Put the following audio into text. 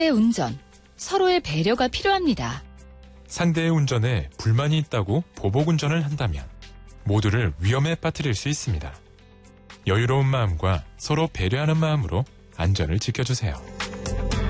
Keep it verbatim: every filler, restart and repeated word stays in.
운전, 서로의 배려가 필요합니다. 상대의 운전에 불만이 있다고 보복운전을 한다면 모두를 위험에 빠뜨릴 수 있습니다. 여유로운 마음과 서로 배려하는 마음으로 안전을 지켜주세요.